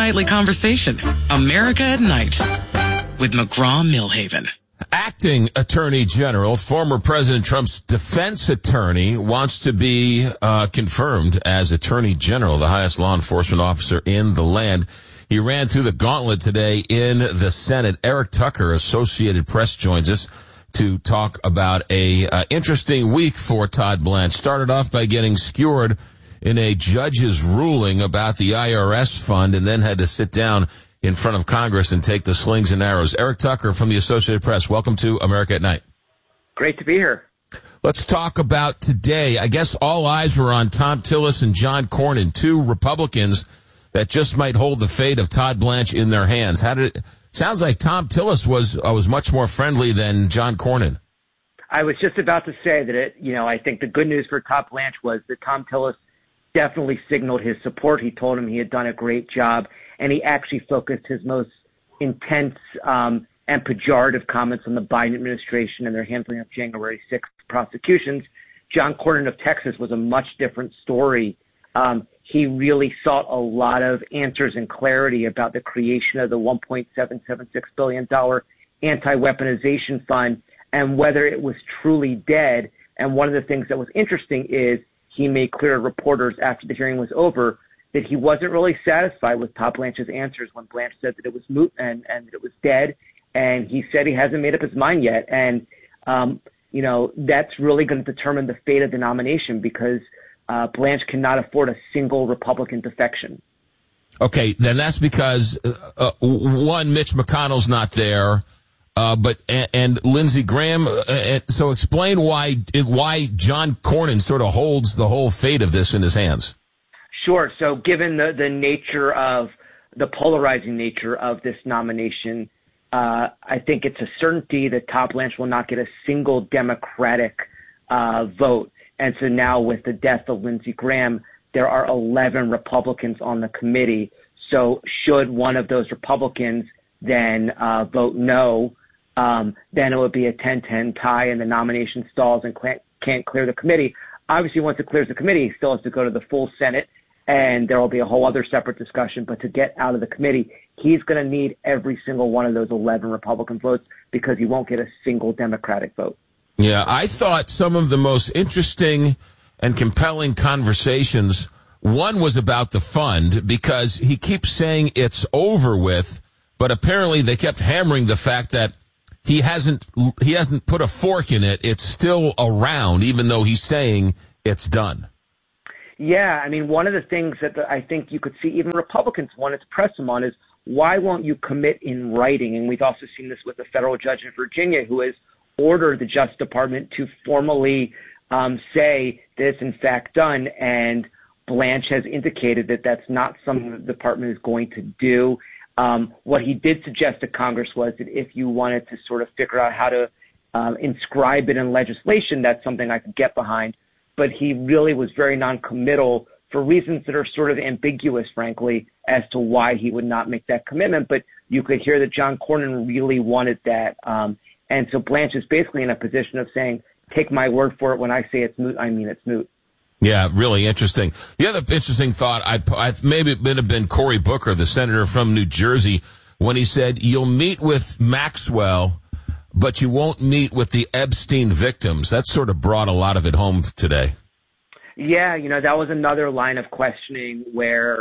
nightly conversation. America at Night with McGraw-Milhaven. Acting Attorney General, former President Trump's defense attorney, wants to be confirmed as Attorney General, the highest law enforcement officer in the land. He ran through the gauntlet today in the Senate. Eric Tucker, Associated Press, joins us to talk about a interesting week for Todd Blanche. Started off by getting skewered in a judge's ruling about the IRS fund and then had to sit down in front of Congress and take the slings and arrows. Eric Tucker from the Associated Press, welcome to America at Night. Great to be here. Let's talk about today. I guess all eyes were on Thom Tillis and John Cornyn, two Republicans that just might hold the fate of Todd Blanche in their hands. Sounds like Thom Tillis was much more friendly than John Cornyn. I was just about to say that I think the good news for Todd Blanche was that Thom Tillis definitely signaled his support. He told him he had done a great job, and he actually focused his most intense and pejorative comments on the Biden administration and their handling of January 6th prosecutions. John Cornyn of Texas was a much different story. He really sought a lot of answers and clarity about the creation of the $1.776 billion anti-weaponization fund and whether it was truly dead. And one of the things that was interesting is he made clear to reporters after the hearing was over that he wasn't really satisfied with Todd Blanche's answers when Blanche said that it was moot and that it was dead. And he said he hasn't made up his mind yet. And, that's really going to determine the fate of the nomination because Blanche cannot afford a single Republican defection. Okay, then that's because, one, Mitch McConnell's not there, and Lindsey Graham. So explain why John Cornyn sort of holds the whole fate of this in his hands. Sure. So given the nature of the polarizing nature of this nomination, I think it's a certainty that Todd Blanche will not get a single Democratic vote. And so now with the death of Lindsey Graham, there are 11 Republicans on the committee. So should one of those Republicans then vote no, then it would be a 10-10 tie and the nomination stalls and can't clear the committee. Obviously, once it clears the committee, it still has to go to the full Senate, and there will be a whole other separate discussion. But to get out of the committee, he's going to need every single one of those 11 Republican votes because he won't get a single Democratic vote. Yeah, I thought some of the most interesting and compelling conversations, one was about the fund because he keeps saying it's over with, but apparently they kept hammering the fact that he hasn't put a fork in it. It's still around, even though he's saying it's done. Yeah, I mean, one of the things that I think you could see even Republicans wanted to press him on is why won't you commit in writing? And we've also seen this with a federal judge in Virginia who has ordered the Justice Department to formally say that it's in fact done. And Blanche has indicated that that's not something the department is going to do. What he did suggest to Congress was that if you wanted to sort of figure out how to inscribe it in legislation, that's something I could get behind. But he really was very noncommittal for reasons that are sort of ambiguous, frankly, as to why he would not make that commitment. But you could hear that John Cornyn really wanted that. And so Blanche is basically in a position of saying, take my word for it. When I say it's moot, I mean it's moot. Yeah, really interesting. The other interesting thought, maybe it would have been Cory Booker, the senator from New Jersey, when he said, you'll meet with Maxwell, but you won't meet with the Epstein victims. That sort of brought a lot of it home today. Yeah, that was another line of questioning where,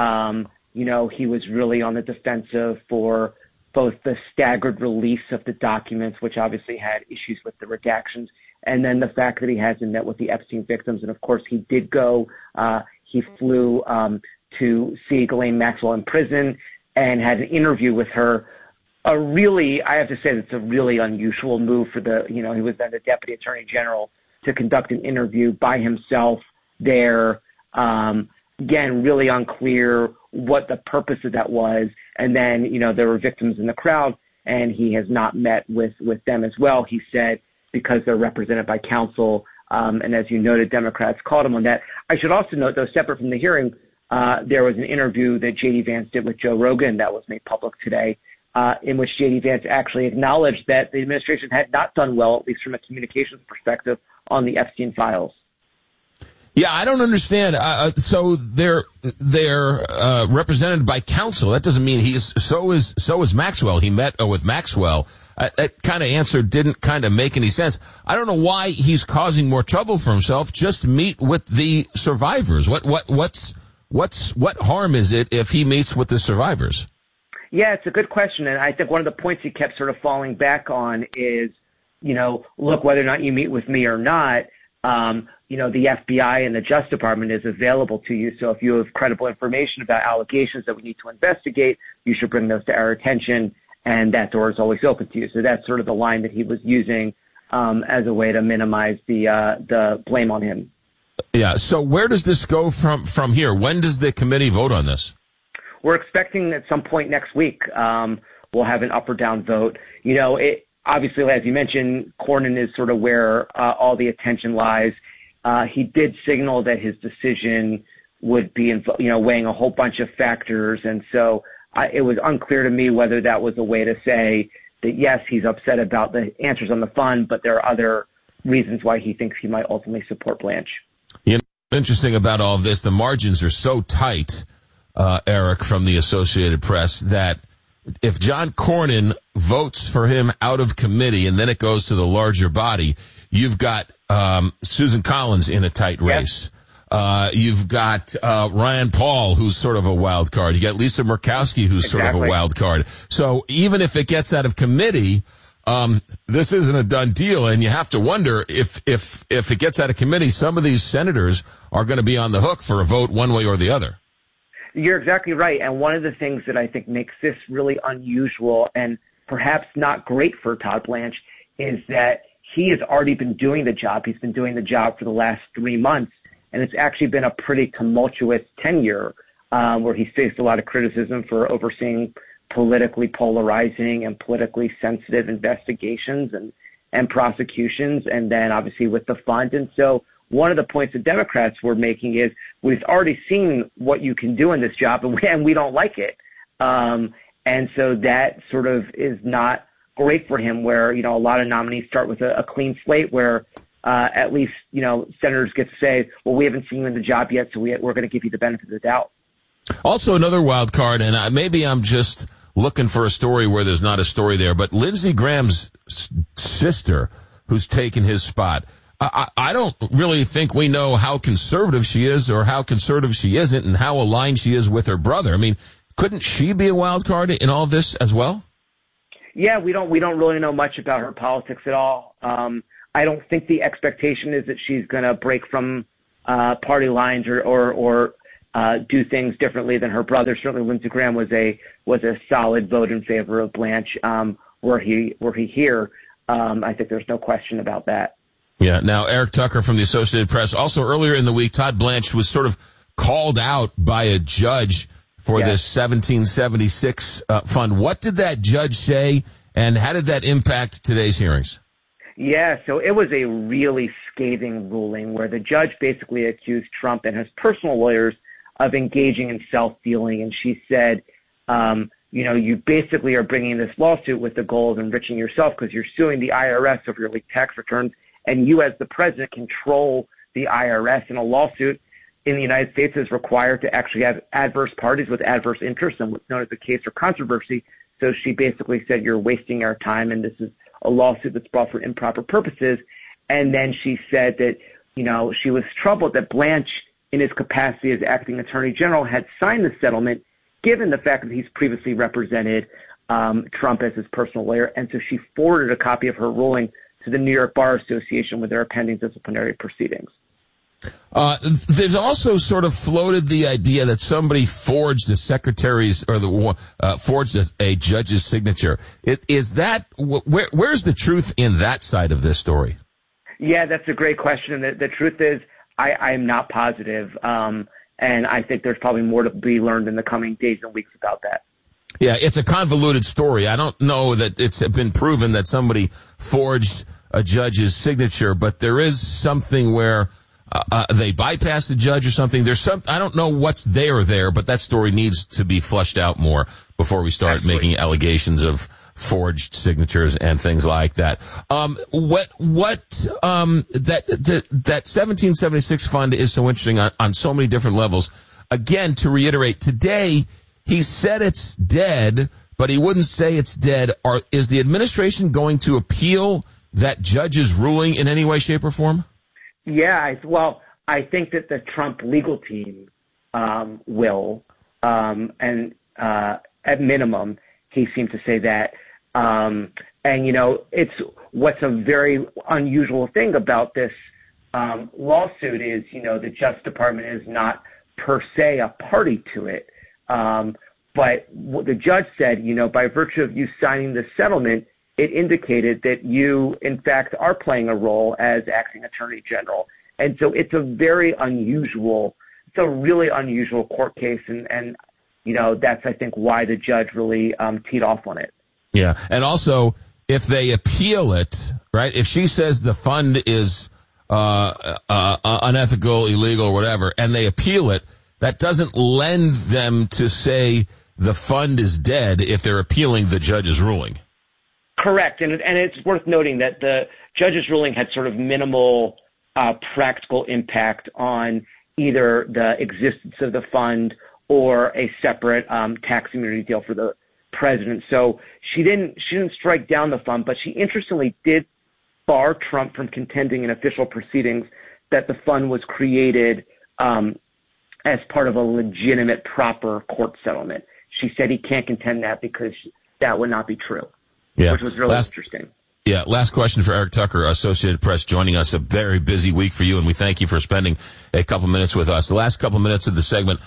he was really on the defensive for both the staggered release of the documents, which obviously had issues with the redactions, and then the fact that he hasn't met with the Epstein victims. And of course, he did go, he flew to see Ghislaine Maxwell in prison and had an interview with her. I have to say, it's a really unusual move for he was then the Deputy Attorney General to conduct an interview by himself there. Again, really unclear what the purpose of that was. And then, there were victims in the crowd, and he has not met with them as well. He said, because they're represented by counsel. And as you noted, Democrats called him on that. I should also note, though, separate from the hearing, there was an interview that J.D. Vance did with Joe Rogan that was made public today, in which J.D. Vance actually acknowledged that the administration had not done well, at least from a communications perspective, on the Epstein files. Yeah, I don't understand. So they're represented by counsel. That doesn't mean so is Maxwell. He met with Maxwell. That kind of answer didn't kind of make any sense. I don't know why he's causing more trouble for himself. Just meet with the survivors. What harm is it if he meets with the survivors? Yeah, it's a good question. And I think one of the points he kept sort of falling back on is, look, whether or not you meet with me or not, the FBI and the Justice Department is available to you. So if you have credible information about allegations that we need to investigate, you should bring those to our attention. And that door is always open to you. So that's sort of the line that he was using as a way to minimize the blame on him. Yeah. So where does this go from here? When does the committee vote on this? We're expecting at some point next week we'll have an up or down vote. Obviously, as you mentioned, Cornyn is sort of where all the attention lies. He did signal that his decision would be, weighing a whole bunch of factors. And so it was unclear to me whether that was a way to say that, yes, he's upset about the answers on the fund, but there are other reasons why he thinks he might ultimately support Blanche. Interesting about all of this, the margins are so tight, Eric, from the Associated Press, that if John Cornyn votes for him out of committee and then it goes to the larger body, you've got Susan Collins in a tight race. Yep. You've got Rand Paul, who's sort of a wild card. You got Lisa Murkowski, who's sort of a wild card. So even if it gets out of committee, this isn't a done deal, and you have to wonder if it gets out of committee, some of these senators are going to be on the hook for a vote one way or the other. You're exactly right. And one of the things that I think makes this really unusual and perhaps not great for Todd Blanche is that he has already been doing the job. He's been doing the job for the last 3 months, and it's actually been a pretty tumultuous tenure where he's faced a lot of criticism for overseeing politically polarizing and politically sensitive investigations and prosecutions, and then obviously with the fund. And so one of the points the Democrats were making is we've already seen what you can do in this job, and we don't like it. And so that sort of is not great for him, where, a lot of nominees start with a clean slate where at least, senators get to say, well, we haven't seen you in the job yet, so we're going to give you the benefit of the doubt. Also, another wild card, and maybe I'm just looking for a story where there's not a story there, but Lindsey Graham's sister, who's taken his spot, I don't really think we know how conservative she is or how conservative she isn't and how aligned she is with her brother. I mean, couldn't she be a wild card in all this as well? Yeah, we don't really know much about her politics at all. I don't think the expectation is that she's going to break from party lines or do things differently than her brother. Certainly, Lindsey Graham was a solid vote in favor of Blanche. Were he here, I think there's no question about that. Yeah. Now, Eric Tucker from the Associated Press. Also, earlier in the week, Todd Blanche was sort of called out by a judge for this 1776 fund. What did that judge say, and how did that impact today's hearings? Yeah, so it was a really scathing ruling where the judge basically accused Trump and his personal lawyers of engaging in self-dealing. And she said, you basically are bringing this lawsuit with the goal of enriching yourself because you're suing the IRS over your leaked tax returns. And you, as the president, control the IRS. In a lawsuit in the United States is required to actually have adverse parties with adverse interests and what's known as a case or controversy. So she basically said, you're wasting our time, and this is a lawsuit that's brought for improper purposes. And then she said that, she was troubled that Blanche, in his capacity as acting attorney general, had signed the settlement, given the fact that he's previously represented Trump as his personal lawyer. And so she forwarded a copy of her ruling to the New York Bar Association with their pending disciplinary proceedings. There's also sort of floated the idea that somebody forged a secretary's or forged a judge's signature. Is that where's the truth in that side of this story? Yeah, that's a great question. And the truth is, I'm not positive, and I think there's probably more to be learned in the coming days and weeks about that. Yeah, it's a convoluted story. I don't know that it's been proven that somebody forged a judge's signature, but there is something where they bypass the judge or something. I don't know what's there, but that story needs to be fleshed out more before we start making allegations of forged signatures and things like that. That 1776 fund is so interesting on so many different levels. Again, to reiterate, today he said it's dead, but he wouldn't say it's dead. Is the administration going to appeal that judge's ruling in any way, shape, or form? Yeah, I think that the Trump legal team will, and at minimum, he seemed to say that. And, it's what's a very unusual thing about this lawsuit is, the Justice Department is not per se a party to it. But what the judge said, by virtue of you signing the settlement, it indicated that you, in fact, are playing a role as acting attorney general. And so it's a really unusual court case. And that's, I think, why the judge really teed off on it. Yeah. And also, if they appeal it, right, if she says the fund is unethical, illegal, or whatever, and they appeal it, that doesn't lend them to say the fund is dead if they're appealing the judge's ruling. Correct. And it's worth noting that the judge's ruling had sort of minimal practical impact on either the existence of the fund or a separate tax immunity deal for the president. So she didn't strike down the fund, but she interestingly did bar Trump from contending in official proceedings that the fund was created as part of a legitimate, proper court settlement. She said he can't contend that because that would not be true, which was really interesting. Yeah, last question for Eric Tucker, Associated Press, joining us. A very busy week for you, and we thank you for spending a couple minutes with us. The last couple minutes of the segment,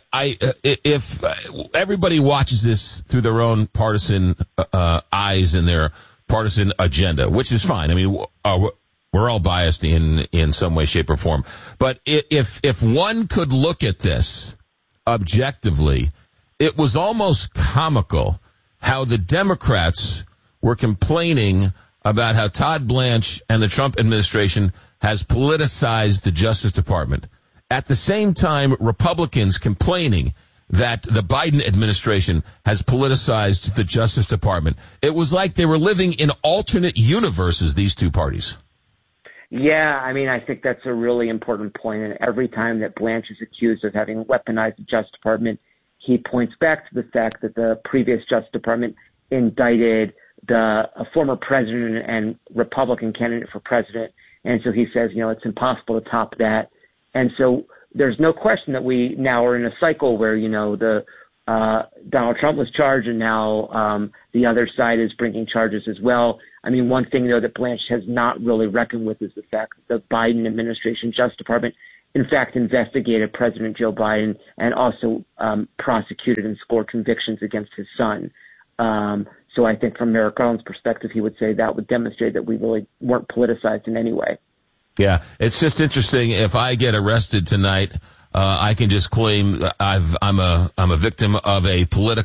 if everybody watches this through their own partisan eyes and their partisan agenda, which is fine. I mean, we're all biased in some way, shape, or form. But if one could look at this objectively, it was almost comical how the Democrats were complaining about how Todd Blanche and the Trump administration has politicized the Justice Department. At the same time, Republicans complaining that the Biden administration has politicized the Justice Department. It was like they were living in alternate universes, these two parties. Yeah, I mean, I think that's a really important point. And every time that Blanche is accused of having weaponized the Justice Department, he points back to the fact that the previous Justice Department indicted a former president and Republican candidate for president. And so he says, it's impossible to top that. And so there's no question that we now are in a cycle where, Donald Trump was charged and now the other side is bringing charges as well. I mean, one thing, though, that Blanche has not really reckoned with is the fact that the Biden administration Justice Department, in fact, investigated President Joe Biden and also prosecuted and scored convictions against his son. So I think from Merrick Garland's perspective, he would say that would demonstrate that we really weren't politicized in any way. Yeah, it's just interesting. If I get arrested tonight, I can just claim I'm a victim of a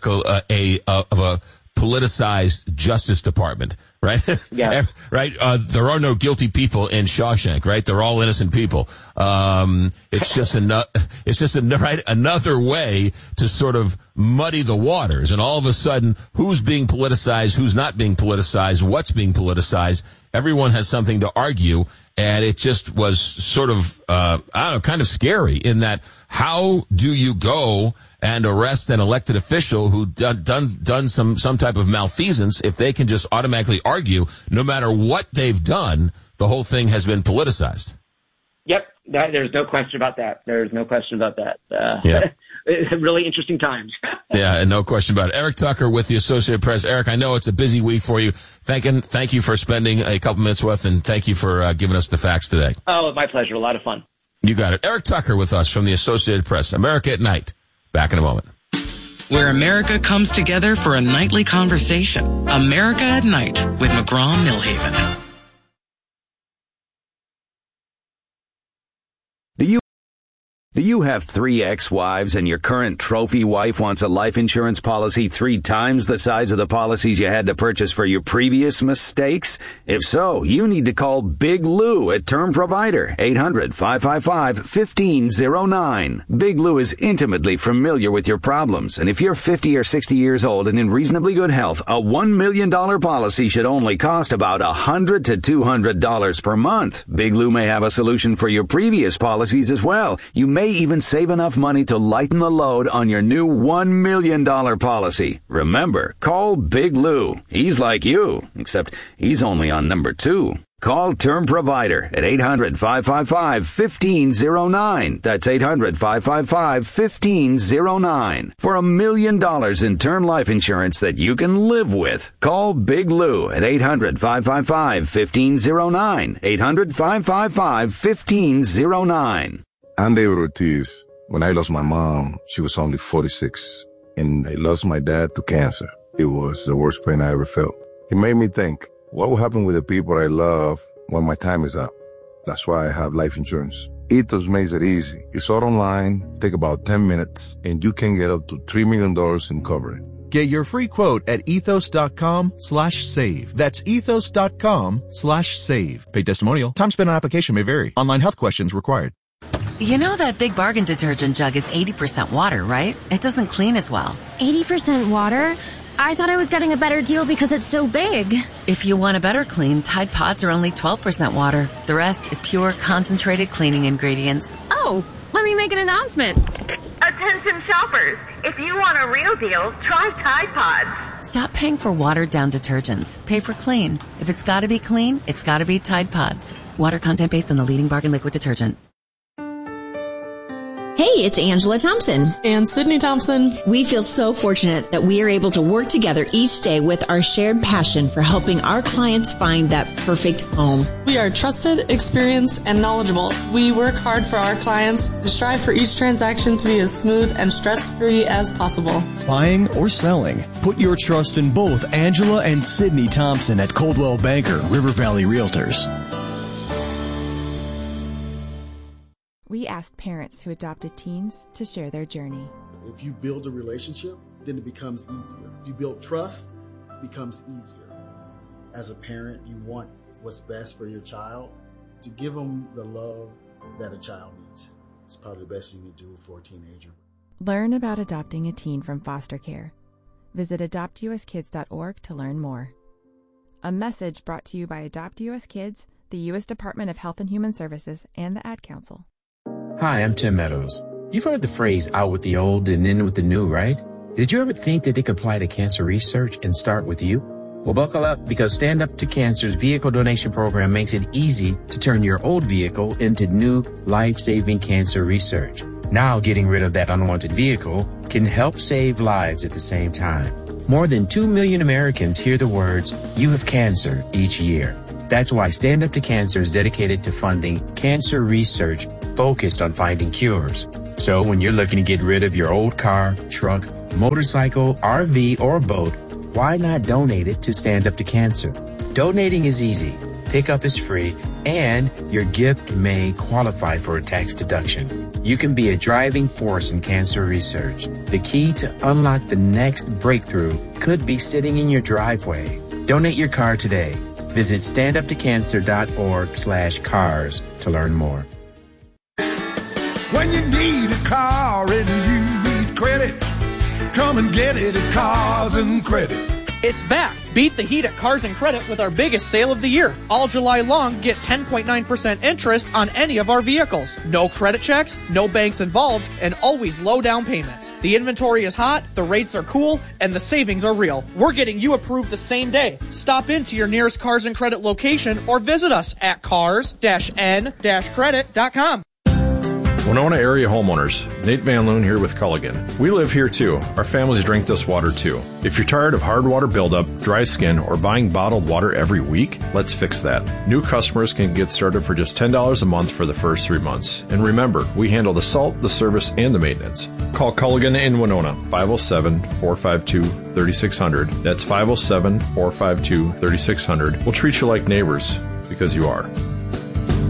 politicized Justice Department, right? Yeah. Right. There are no guilty people in Shawshank, right? They're all innocent people. It's just another way to sort of muddy the waters. And all of a sudden, who's being politicized, who's not being politicized, what's being politicized. Everyone has something to argue. And it just was sort of, kind of scary in that how do you go and arrest an elected official who done some type of malfeasance if they can just automatically argue no matter what they've done, the whole thing has been politicized? Yep. There's no question about that. Yeah. Really interesting times. Yeah, and no question about it. Eric Tucker with the Associated Press. Eric, I know it's a busy week for you. Thank you for spending a couple minutes with, and thank you for giving us the facts today. Oh, my pleasure. A lot of fun. You got it. Eric Tucker with us from the Associated Press. America at Night. Back in a moment. Where America comes together for a nightly conversation. America at Night with McGraw-Milhaven. Do you have 3 ex-wives and your current trophy wife wants a life insurance policy 3 times the size of the policies you had to purchase for your previous mistakes? If so, you need to call Big Lou at Term Provider, 800-555-1509. Big Lou is intimately familiar with your problems, and if you're 50 or 60 years old and in reasonably good health, a $1 million policy should only cost about $100 to $200 per month. Big Lou may have a solution for your previous policies as well. You may even save enough money to lighten the load on your new $1 million policy. Remember, call Big Lou. He's like you, except he's only on number 2. Call Term Provider at 800-555-1509. That's 800-555-1509. For $1 million in term life insurance that you can live with. Call Big Lou at 800-555-1509. 800-555-1509. I'm David Ortiz. When I lost my mom, she was only 46, and I lost my dad to cancer. It was the worst pain I ever felt. It made me think, what will happen with the people I love when my time is up? That's why I have life insurance. Ethos makes it easy. It's all online, take about 10 minutes, and you can get up to $3 million in coverage. Get your free quote at ethos.com/save. That's ethos.com/save. Paid testimonial. Time spent on application may vary. Online health questions required. You know that Big Bargain detergent jug is 80% water, right? It doesn't clean as well. 80% water? I thought I was getting a better deal because it's so big. If you want a better clean, Tide Pods are only 12% water. The rest is pure, concentrated cleaning ingredients. Oh, let me make an announcement. Attention shoppers, if you want a real deal, try Tide Pods. Stop paying for watered-down detergents. Pay for clean. If it's gotta be clean, it's gotta be Tide Pods. Water content based on the leading bargain liquid detergent. Hey, it's Angela Thompson. And Sydney Thompson. We feel so fortunate that we are able to work together each day with our shared passion for helping our clients find that perfect home. We are trusted, experienced, and knowledgeable. We work hard for our clients and strive for each transaction to be as smooth and stress-free as possible. Buying or selling, put your trust in both Angela and Sydney Thompson at Coldwell Banker, River Valley Realtors. We asked parents who adopted teens to share their journey. If you build a relationship, then it becomes easier. If you build trust, it becomes easier. As a parent, you want what's best for your child. To give them the love that a child needs. It's probably the best you can do for a teenager. Learn about adopting a teen from foster care. Visit adoptuskids.org to learn more. A message brought to you by Adopt US Kids, the U.S. Department of Health and Human Services, and the Ad Council. Hi, I'm Tim Meadows. You've heard the phrase out with the old and in with the new, right? Did you ever think that they could apply to cancer research and start with you? Well, buckle up, because Stand Up to Cancer's vehicle donation program makes it easy to turn your old vehicle into new life-saving cancer research. Now, getting rid of that unwanted vehicle can help save lives at the same time. More than 2 million Americans hear the words, "You have cancer," each year. That's why Stand Up to Cancer is dedicated to funding cancer research focused on finding cures. So when you're looking to get rid of your old car, truck, motorcycle, RV, or boat, why not donate it to Stand Up to Cancer? Donating is easy, pickup is free, and your gift may qualify for a tax deduction. You can be a driving force in cancer research. The key to unlock the next breakthrough could be sitting in your driveway. Donate your car today. Visit standuptocancer.org/cars to learn more. When you need a car and you need credit, come and get it at Cars and Credit. It's back. Beat the heat at Cars and Credit with our biggest sale of the year. All July long, get 10.9% interest on any of our vehicles. No credit checks, no banks involved, and always low down payments. The inventory is hot, the rates are cool, and the savings are real. We're getting you approved the same day. Stop into your nearest Cars and Credit location or visit us at cars-n-credit.com. Winona area homeowners, Nate Van Loon here with Culligan. We live here too. Our families drink this water too. If you're tired of hard water buildup, dry skin, or buying bottled water every week, let's fix that. New customers can get started for just $10 a month for the first 3 months. And remember, we handle the salt, the service, and the maintenance. Call Culligan in Winona, 507-452-3600. That's 507-452-3600. We'll treat you like neighbors, because you are.